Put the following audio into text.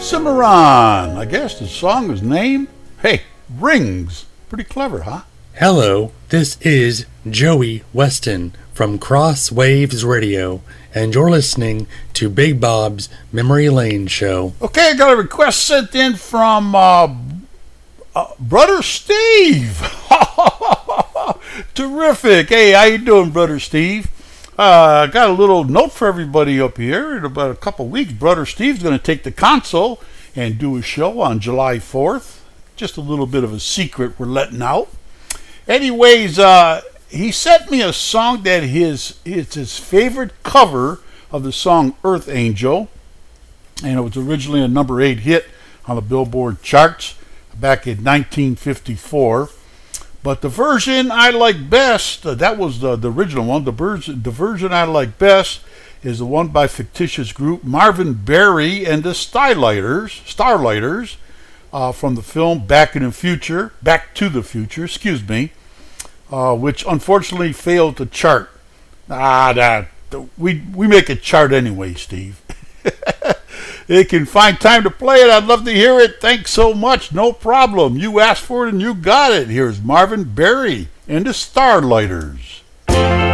Cimarron. I guess the song is named, hey, Rings. Pretty clever, huh? Hello, this is Joey Weston from Cross Waves Radio, and you're listening to Big Bob's Memory Lane Show. Okay, I got a request sent in from Brother Steve. Terrific. Hey, how you doing, Brother Steve? I got a little note for everybody up here. In about a couple weeks, Brother Steve's going to take the console and do a show on July 4th. Just a little bit of a secret we're letting out. Anyways, he sent me a song that it's his favorite cover of the song Earth Angel. And it was originally a number 8 hit on the Billboard charts back in 1954. But the version I like best, that was the original one. The version I like best is the one by fictitious group Marvin Berry and the Starlighters, from the film Back to the Future, which unfortunately failed to chart. We make it chart anyway, Steve. If you can find time to play it, I'd love to hear it. Thanks so much. No problem. You asked for it and you got it. Here's Marvin Berry and the Starlighters.